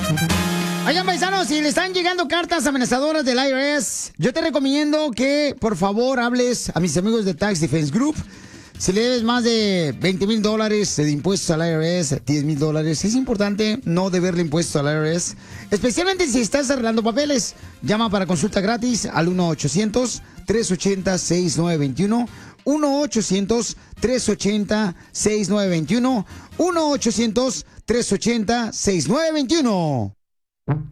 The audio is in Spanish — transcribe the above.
Oigan, paisanos, si le están llegando cartas amenazadoras del IRS, yo te recomiendo que, por favor, hables a mis amigos de Tax Defense Group. Si le debes más de $20,000 de impuestos al IRS, $10,000, es importante no deberle impuestos al IRS, especialmente si estás arreglando papeles. Llama para consulta gratis al 1-800-380-6921, 1-800-380-6921, 1-800-380-6921.